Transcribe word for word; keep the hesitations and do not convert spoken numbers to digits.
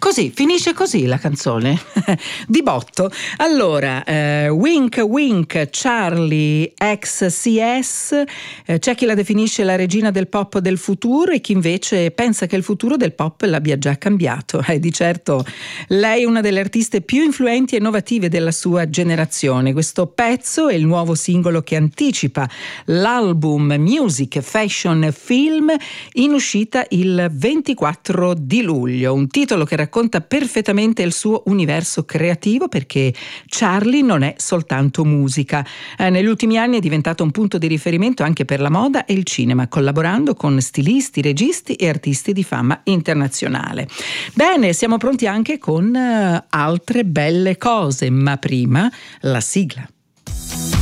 Così, finisce così la canzone, di botto. Allora, eh, Wink Wink, Charlie X C S, eh, c'è chi la definisce la regina del pop del futuro e chi invece pensa che il futuro del pop l'abbia già cambiato. Eh, di certo, lei è una delle artiste più influenti e innovative della sua generazione. Questo pezzo è il nuovo singolo che anticipa l'album Music, Fashion, Film, in uscita il ventiquattro di luglio. Un titolo che racconta perfettamente il suo universo creativo, perché Charlie non è soltanto musica. Eh, negli ultimi anni è diventato un punto di riferimento anche per la moda e il cinema, collaborando con stilisti, registi e artisti di fama internazionale. Bene, siamo pronti anche con uh, altre belle cose, ma prima la sigla.